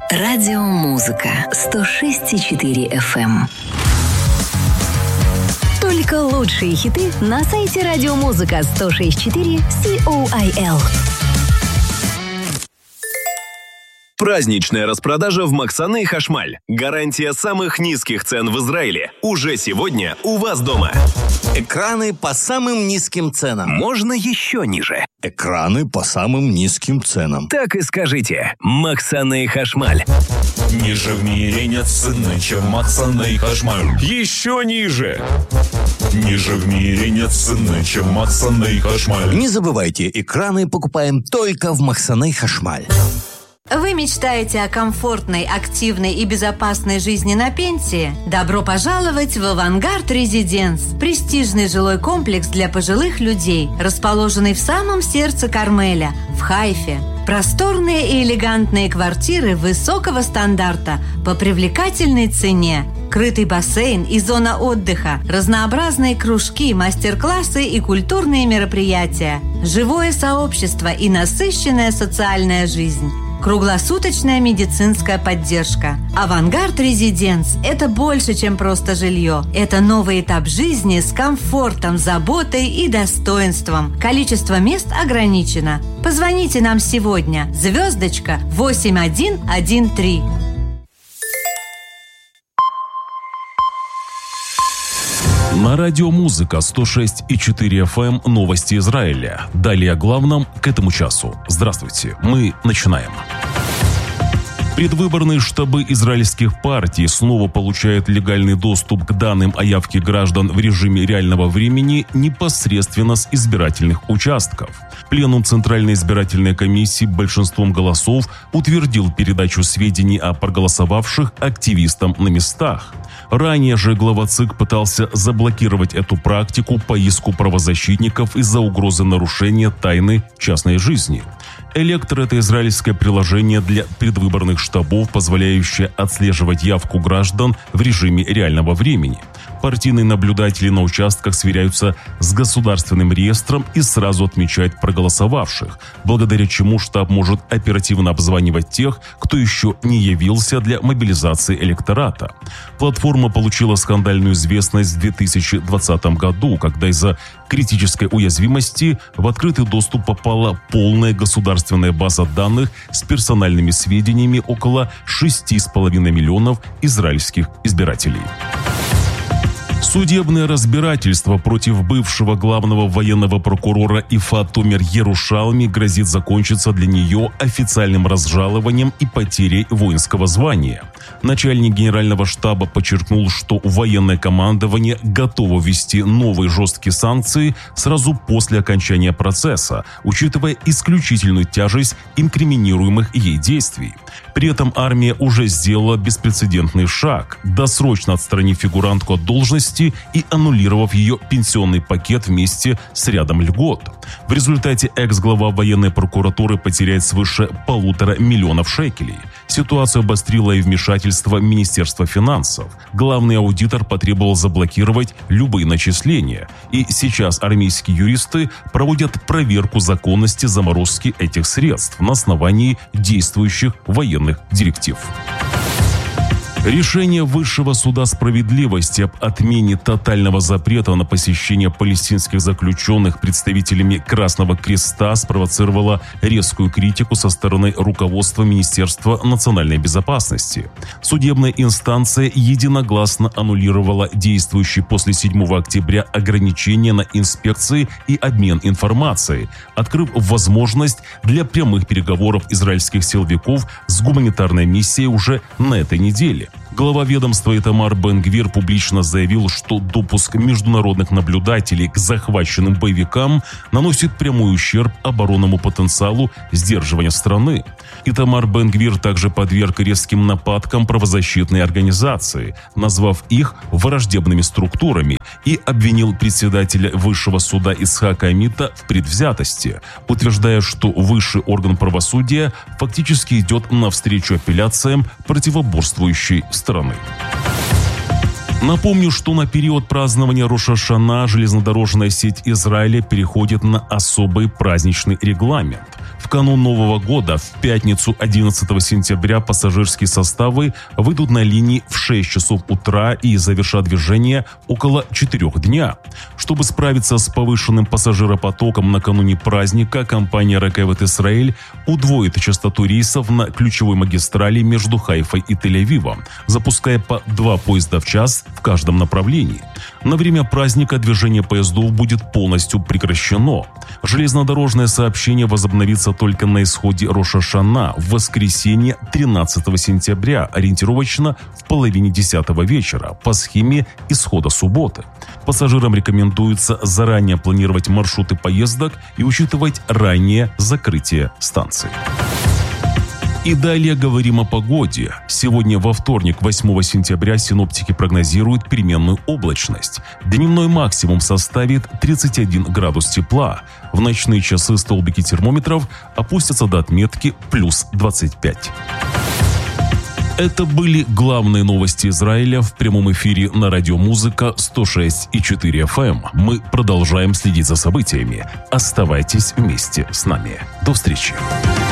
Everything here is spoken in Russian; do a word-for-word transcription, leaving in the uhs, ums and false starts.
Радиомузыка сто шесть и четыре эф эм. Только лучшие хиты на сайте радиомузыка сто шесть и четыре ком. Праздничная распродажа в Максаны Хашмаль. Гарантия самых низких цен в Израиле. Уже сегодня у вас дома. Экраны по самым низким ценам. Можно еще ниже. Экраны по самым низким ценам. Так и скажите. Максаны Хашмаль. Ниже в мире нет цены, чем Максаны Хашмаль. Еще ниже. Ниже в мире нет цены, чем Максаны Хашмаль. Не забывайте, экраны покупаем только в Максаны Хашмаль. Вы мечтаете о комфортной, активной и безопасной жизни на пенсии? Добро пожаловать в «Авангард Резиденс» – престижный жилой комплекс для пожилых людей, расположенный в самом сердце Кармеля, в Хайфе. Просторные и элегантные квартиры высокого стандарта по привлекательной цене. Крытый бассейн и зона отдыха, разнообразные кружки, мастер-классы и культурные мероприятия, живое сообщество и насыщенная социальная жизнь. Круглосуточная медицинская поддержка. «Авангард Резиденс» – это больше, чем просто жилье. Это новый этап жизни с комфортом, заботой и достоинством. Количество мест ограничено. Позвоните нам сегодня. Звездочка восемь один один три. На радиомузыка сто шесть и четыре эф эм новости Израиля. Далее о главном к этому часу. Здравствуйте, мы начинаем. Предвыборные штабы израильских партий снова получают легальный доступ к данным о явке граждан в режиме реального времени непосредственно с избирательных участков. Пленум Центральной избирательной комиссии большинством голосов утвердил передачу сведений о проголосовавших активистам на местах. Ранее же глава ЦИК пытался заблокировать эту практику по иску правозащитников из-за угрозы нарушения тайны частной жизни. Электр – это израильское приложение для предвыборных штабов, позволяющее отслеживать явку граждан в режиме реального времени. Партийные наблюдатели на участках сверяются с государственным реестром и сразу отмечают проголосовавших, благодаря чему штаб может оперативно обзванивать тех, кто еще не явился для мобилизации электората. Платформа получила скандальную известность в две тысячи двадцатом году, когда из-за критической уязвимости в открытый доступ попала полная государственная база данных с персональными сведениями около шести с половиной миллионов израильских избирателей. Судебное разбирательство против бывшего главного военного прокурора ИФА Томер Ярушалми грозит закончиться для нее официальным разжалованием и потерей воинского звания. Начальник генерального штаба подчеркнул, что военное командование готово ввести новые жесткие санкции сразу после окончания процесса, учитывая исключительную тяжесть инкриминируемых ей действий. При этом армия уже сделала беспрецедентный шаг, досрочно отстранив фигурантку от должности и аннулировав ее пенсионный пакет вместе с рядом льгот. В результате экс-глава военной прокуратуры потеряет свыше полутора миллионов шекелей. Ситуацию обострило и вмешательство Министерства финансов. Главный аудитор потребовал заблокировать любые начисления. И сейчас армейские юристы проводят проверку законности заморозки этих средств на основании действующих военных директив. Решение Высшего суда справедливости об отмене тотального запрета на посещение палестинских заключенных представителями Красного Креста спровоцировало резкую критику со стороны руководства Министерства национальной безопасности. Судебная инстанция единогласно аннулировала действующие после седьмого октября ограничения на инспекции и обмен информацией, открыв возможность для прямых переговоров израильских силовиков с гуманитарной миссией уже на этой неделе. Глава ведомства Итамар Бен-Гвир публично заявил, что допуск международных наблюдателей к захваченным боевикам наносит прямой ущерб оборонному потенциалу сдерживания страны. Итамар Бен-Гвир также подверг резким нападкам правозащитные организации, назвав их враждебными структурами, и обвинил председателя Высшего суда Ицхака Амита в предвзятости, утверждая, что высший орган правосудия фактически идет навстречу апелляциям противоборствующей стороны. Напомню, что на период празднования Рош аш-Шана железнодорожная сеть Израиля переходит на особый праздничный регламент. В канун Нового года, в пятницу одиннадцатого сентября, пассажирские составы выйдут на линии в шесть часов утра и завершат движение около четырёх дня. Чтобы справиться с повышенным пассажиропотоком накануне праздника, компания Рекевет Исраэль удвоит частоту рейсов на ключевой магистрали между Хайфой и Тель-Авивом, запуская по два поезда в час в каждом направлении. На время праздника движение поездов будет полностью прекращено. Железнодорожное сообщение возобновится только на исходе Рош аш-Шана в воскресенье тринадцатого сентября, ориентировочно в половине десятого вечера, по схеме исхода субботы. Пассажирам рекомендуется заранее планировать маршруты поездок и учитывать раннее закрытие станций. И далее говорим о погоде. Сегодня во вторник, восьмого сентября, синоптики прогнозируют переменную облачность. Дневной максимум составит тридцать один градус тепла. В ночные часы столбики термометров опустятся до отметки плюс двадцать пять. Это были главные новости Израиля в прямом эфире на радио Музыка сто шесть и четыре эф эм. Мы продолжаем следить за событиями. Оставайтесь вместе с нами. До встречи.